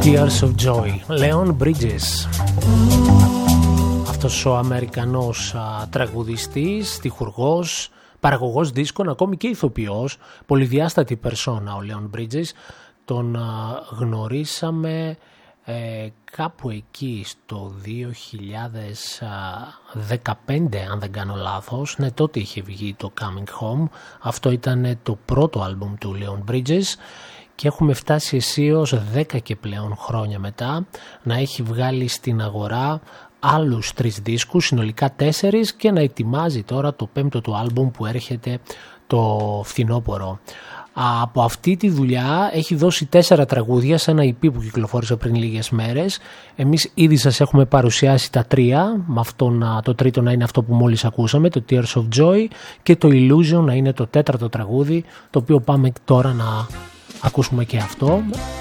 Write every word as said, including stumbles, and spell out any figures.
Tears of Joy, Leon Bridges. Αυτός ο Αμερικανός α, τραγουδιστής, στιχουργός, παραγωγός δίσκων, ακόμη και ηθοποιός, πολυδιάστατη περσόνα ο Leon Bridges. Τον α, γνωρίσαμε ε, κάπου εκεί στο δύο χιλιάδες δεκαπέντε, αν δεν κάνω λάθος. Ναι, τότε είχε βγει το Coming Home. Αυτό ήταν το πρώτο άλμπουμ του Leon Bridges. Και έχουμε φτάσει αισίως δέκα και πλέον χρόνια μετά να έχει βγάλει στην αγορά άλλους τρεις δίσκους, συνολικά τέσσερις, και να ετοιμάζει τώρα το πέμπτο του άλμπουμ που έρχεται το φθινόπωρο. Από αυτή τη δουλειά έχει δώσει τέσσερα τραγούδια σε ένα ι πι που κυκλοφόρησε πριν λίγες μέρες. Εμείς ήδη σας έχουμε παρουσιάσει τα τρία, με αυτό να, το τρίτο να είναι αυτό που μόλις ακούσαμε, το Tears of Joy, και το Illusion να είναι το τέταρτο τραγούδι, το οποίο πάμε τώρα να ακούσουμε και αυτό.